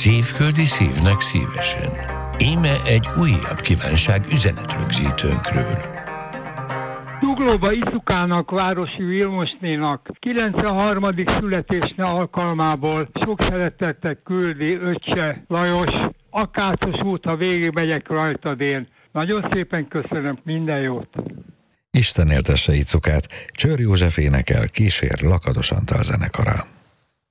Szívföldi szívnek szívesen. Íme egy újabb kívánság üzenetrögzítőnkről. Zuglóba Iszukának, városi Vilmosnénak 93. születésne alkalmából sok szeretettel küldi öccse Lajos. Akácos út, ha végig megyek rajtad én. Nagyon szépen köszönöm, minden jót! Isten éltesse Icukát, Csőr József énekel, kísér Lakatos Antal zenekara.